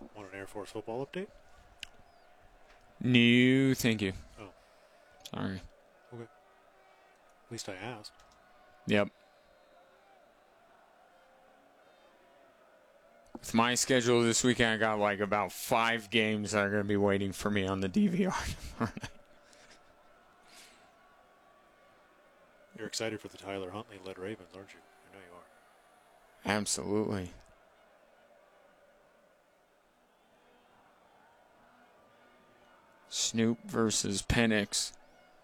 Want an Air Force football update? No, thank you. Oh. Sorry. Okay. At least I asked. Yep. With my schedule this weekend, I got like about 5 games that are going to be waiting for me on the DVR. You're excited for the Tyler Huntley-led Ravens, aren't you? I know you are. Absolutely. Snoop versus Penix.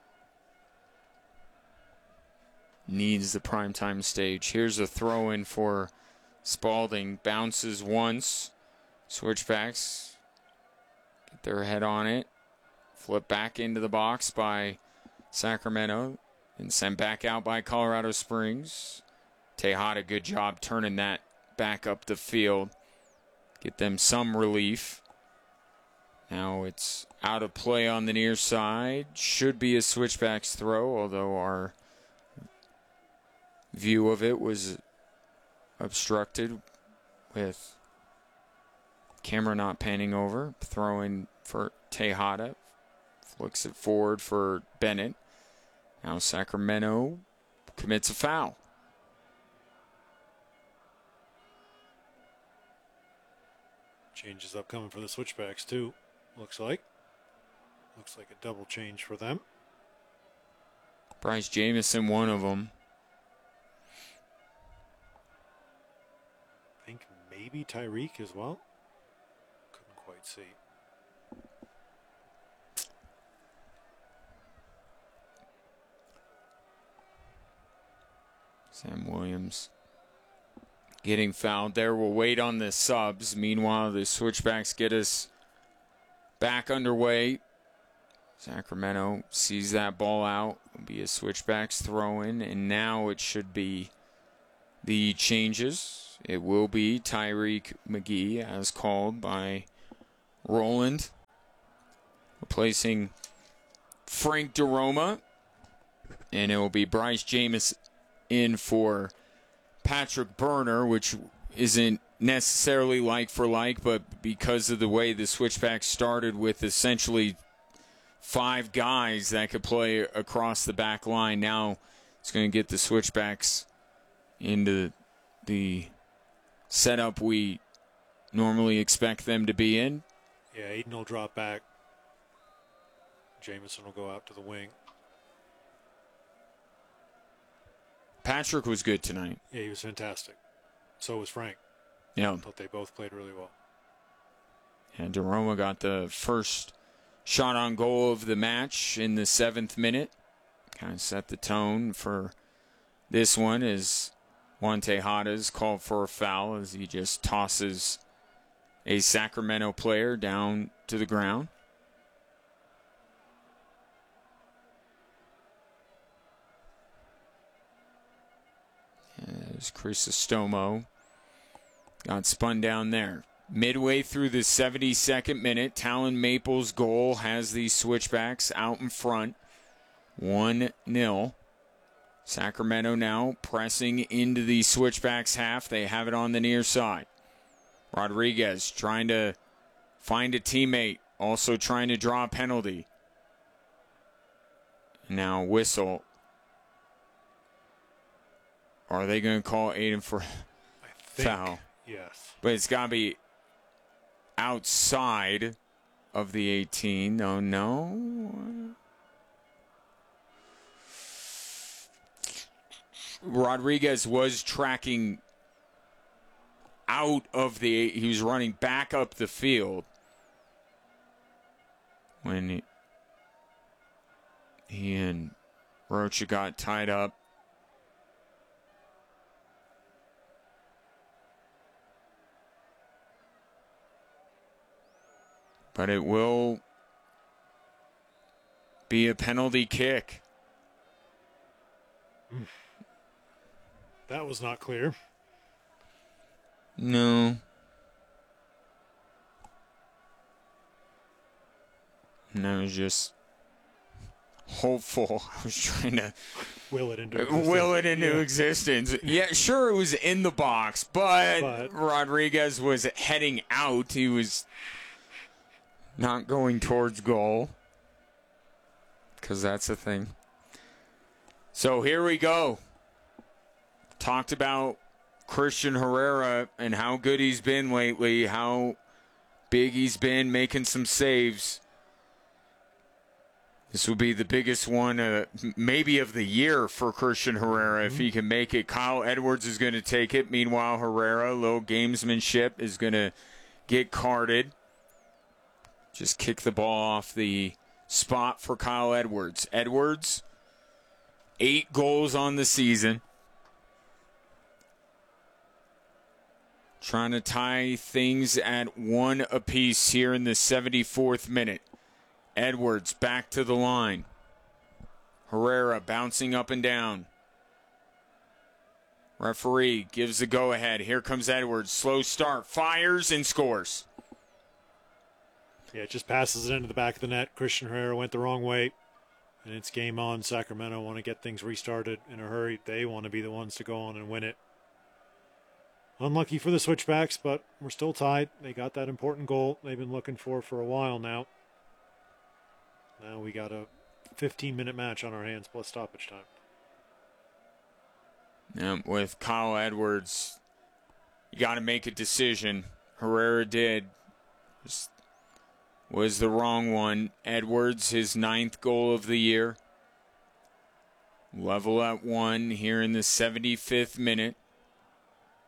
Needs the primetime stage. Here's a throw-in for Spalding. Bounces once. Switchbacks. Get their head on it. Flip back into the box by Sacramento. And sent back out by Colorado Springs. Tejada, good job turning that back up the field. Get them some relief. Now it's out of play on the near side. Should be a switchbacks throw, although our view of it was obstructed with camera not panning over. Throwing for Tejada. Flicks it forward for Bennett. Now Sacramento commits a foul. Changes upcoming for the switchbacks, too. Looks like a double change for them. Bryce Jamison, one of them. I think maybe Tyreek as well. Couldn't quite see. Sam Williams getting fouled there. We'll wait on the subs. Meanwhile, the switchbacks get us back underway. Sacramento sees that ball out. It'll be a switchbacks throw-in, and now it should be the changes. It will be Tyreek McGee, as called by Roland, replacing Frank DeRoma, and it will be Bryce Jameson in for Patrick Burner, which isn't necessarily like for like, but because of the way the switchback started with essentially 5 guys that could play across the back line, now it's going to get the switchbacks into the setup we normally expect them to be in. Yeah, Aiden will drop back. Jameson will go out to the wing. Patrick was good tonight. Yeah, he was fantastic. So was Frank. Yeah. I thought they both played really well. And DeRoma got the first shot on goal of the match in the 7th minute. Kind of set the tone for this one as Juan Tejada's called for a foul as he just tosses a Sacramento player down to the ground. As Crisostomo got spun down there. Midway through the 72nd minute, Talon Maples' goal has the switchbacks out in front. 1-0. Sacramento now pressing into the switchbacks half. They have it on the near side. Rodriguez trying to find a teammate, also trying to draw a penalty. Now whistle. Are they going to call Aiden for foul? Yes. But it's got to be outside of the 18. Oh, no. Rodriguez was tracking out of the... He was running back up the field when he and Rocha got tied up. But it will be a penalty kick. That was not clear. No. And I was just hopeful. I was trying to will it into existence. Will it into existence. Yeah, sure, it was in the box, but Rodriguez was heading out. He was not going towards goal, because that's a thing. So here we go. Talked about Christian Herrera and how good he's been lately, how big he's been, making some saves. This will be the biggest one maybe of the year for Christian Herrera if he can make it. Kyle Edwards is going to take it. Meanwhile, Herrera, a little gamesmanship, is going to get carded. Just kick the ball off the spot for Kyle Edwards. Edwards, 8 goals on the season. Trying to tie things at 1 apiece here in the 74th minute. Edwards back to the line. Herrera bouncing up and down. Referee gives the go-ahead. Here comes Edwards. Slow start. Fires and scores. Yeah, it just passes it into the back of the net. Christian Herrera went the wrong way, and it's game on. Sacramento want to get things restarted in a hurry. They want to be the ones to go on and win it. Unlucky for the Switchbacks, but we're still tied. They got that important goal they've been looking for a while now. Now we got a 15-minute match on our hands plus stoppage time. With Kyle Edwards, you got to make a decision. Herrera did. Just was the wrong one. Edwards, his 9th goal of the year. Level at 1 here in the 75th minute.